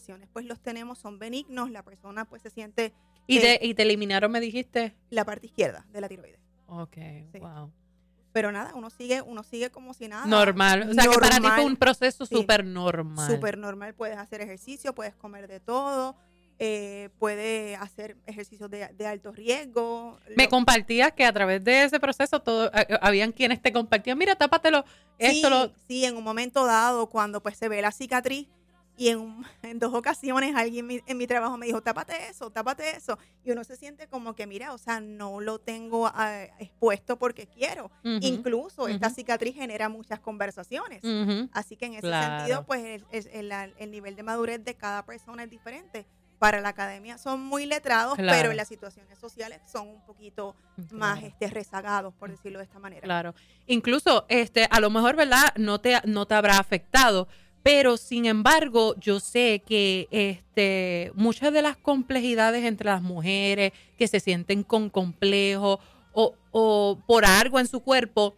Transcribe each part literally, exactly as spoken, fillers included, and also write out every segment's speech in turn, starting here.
ocasiones pues los tenemos, son benignos, la persona pues se siente... ¿Y, eh, te, ¿Y te eliminaron, me dijiste? La parte izquierda de la tiroides. Ok, sí. wow. Pero nada, uno sigue uno sigue como si nada. Normal. O sea, normal, que para ti fue un proceso sí, súper normal. Súper normal. Puedes hacer ejercicio, puedes comer de todo, eh, puedes hacer ejercicios de, de alto riesgo. Me Lo, compartías que a través de ese proceso todo, eh, habían quienes te compartían, mira, tápatelo, esto, sí, lo... sí, en un momento dado, cuando pues se ve la cicatriz, y en, un, en dos ocasiones alguien mi, en mi trabajo me dijo, tápate eso, tápate eso. Y uno se siente como que, mira, o sea, no lo tengo uh, expuesto porque quiero. Uh-huh, Incluso uh-huh. esta cicatriz genera muchas conversaciones. Uh-huh. Así que en ese claro. sentido, pues el, el, el, el nivel de madurez de cada persona es diferente. Para la academia son muy letrados, claro. pero en las situaciones sociales son un poquito claro. más este, rezagados, por decirlo de esta manera. Claro. Incluso, este, a lo mejor, ¿verdad? No te, no te habrá afectado. Pero, sin embargo, yo sé que este, muchas de las complejidades entre las mujeres que se sienten con complejo o, o por algo en su cuerpo,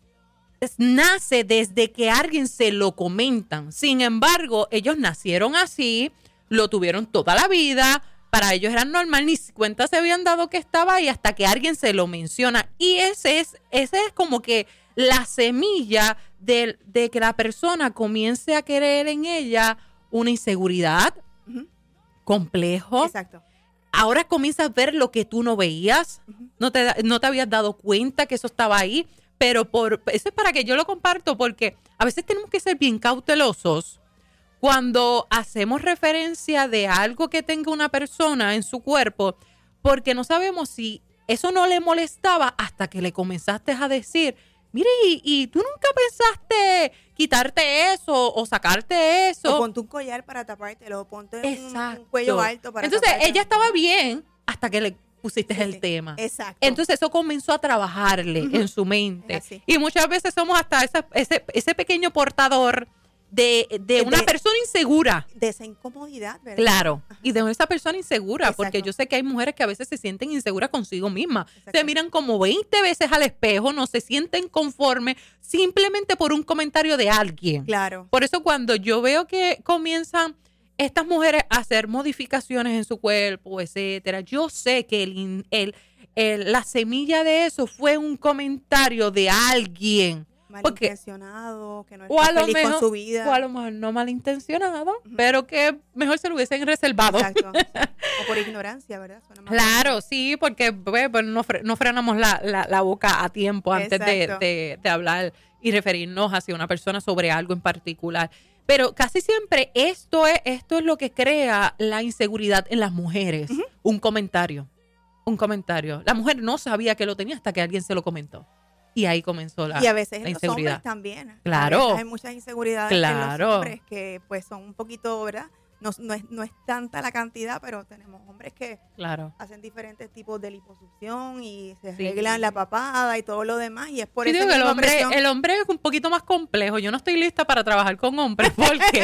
es, nace desde que alguien se lo comentan. Sin embargo, ellos nacieron así, lo tuvieron toda la vida, para ellos era normal, ni cuenta se habían dado que estaba ahí hasta que alguien se lo menciona. Y ese es, ese es como que la semilla de, de que la persona comience a querer en ella una inseguridad, uh-huh. complejo. Exacto. Ahora comienzas a ver lo que tú no veías, uh-huh. no, te, no te habías dado cuenta que eso estaba ahí, pero por eso es para que yo lo comparto, porque a veces tenemos que ser bien cautelosos cuando hacemos referencia de algo que tenga una persona en su cuerpo, porque no sabemos si eso no le molestaba hasta que le comenzaste a decir, mire, y, y tú nunca pensaste quitarte eso o sacarte eso. O ponte un collar para tapártelo, o ponte un, un cuello alto para Entonces, tapártelo. ella estaba bien hasta que le pusiste sí, el tema. Exacto. Entonces, eso comenzó a trabajarle uh-huh. en su mente. Y muchas veces somos hasta esa, ese, ese pequeño portador de, de una de, persona insegura. De esa incomodidad, ¿verdad? Claro, ajá. Y de esa persona insegura, exacto. Porque yo sé que hay mujeres que a veces se sienten inseguras consigo mismas. Exacto. Se miran como veinte veces al espejo, no se sienten conformes simplemente por un comentario de alguien. Claro. Por eso cuando yo veo que comienzan estas mujeres a hacer modificaciones en su cuerpo, etcétera, yo sé que el, el, el, la semilla de eso fue un comentario de alguien. Malintencionado, que no está feliz mejor, con su vida. O a lo mejor no malintencionado, uh-huh. pero que mejor se lo hubiesen reservado. Exacto. O por ignorancia, ¿verdad? Suena más claro, bien. Sí, porque pues, no, fre- no frenamos la, la, la boca a tiempo antes de, de, de hablar y referirnos hacia una persona sobre algo en particular. Pero casi siempre esto es, esto es lo que crea la inseguridad en las mujeres. Uh-huh. Un comentario. Un comentario. La mujer no sabía que lo tenía hasta que alguien se lo comentó. Y ahí comenzó la, y a veces la en inseguridad. Los hombres también. Claro. Hay muchas inseguridades claro. en los hombres que pues son un poquito, ¿verdad? No, no, es, no es tanta la cantidad, pero tenemos hombres que claro. hacen diferentes tipos de liposucción y se sí. arreglan la papada y todo lo demás. Y es por sí, eso que el hombre, el hombre es un poquito más complejo. Yo no estoy lista para trabajar con hombres porque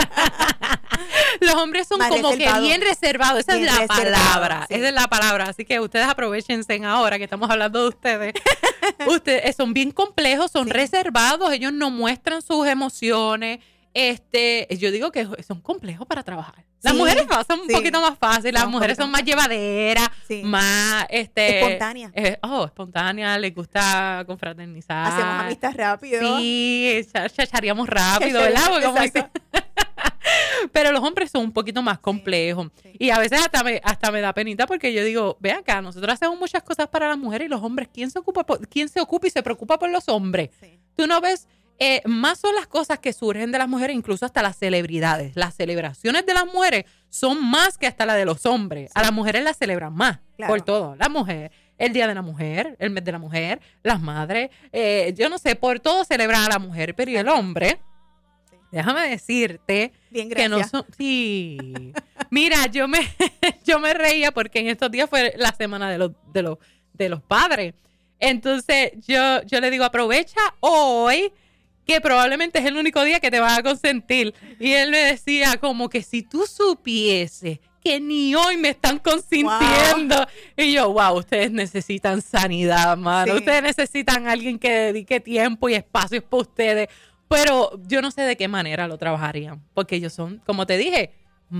los hombres son más como reservado. Que bien reservados. Esa bien es la palabra. Sí. Esa es la palabra. Así que ustedes aprovechense ahora que estamos hablando de ustedes. Ustedes son bien complejos, son sí. reservados. Ellos no muestran sus emociones. Este, yo digo que son complejos para trabajar. Las sí, mujeres son un sí. poquito más fáciles, las no, mujeres son más llevaderas, sí. más este, espontáneas. Eh, oh, espontáneas, les gusta confraternizar. Hacemos amistad rápido. Sí, chacharíamos rápido, ¿verdad? Como pero los hombres son un poquito más complejos. Sí, sí. Y a veces hasta me, hasta me da penita porque yo digo, ve acá, nosotros hacemos muchas cosas para las mujeres y los hombres, ¿quién se ocupa por, quién se ocupa y se preocupa por los hombres? Sí. Tú no ves. Eh, más son las cosas que surgen de las mujeres, incluso hasta las celebridades. Las celebraciones de las mujeres son más que hasta la de los hombres. Sí. A las mujeres las celebran más, claro. por todo. La mujer, el Día de la Mujer, el mes de la mujer, las madres, eh, yo no sé, por todo celebran a la mujer, pero ¿y el hombre? Sí. Déjame decirte bien, que no son... Sí. Mira, yo me, yo me reía porque en estos días fue la semana de los, de los, de los padres. Entonces, yo, yo le digo, aprovecha hoy que probablemente es el único día que te vas a consentir. Y él me decía como que si tú supieses que ni hoy me están consintiendo. Wow. Y yo, wow, ustedes necesitan sanidad, mano. Sí. Ustedes necesitan a alguien que dedique tiempo y espacios para ustedes. Pero yo no sé de qué manera lo trabajarían. Porque ellos son, como te dije,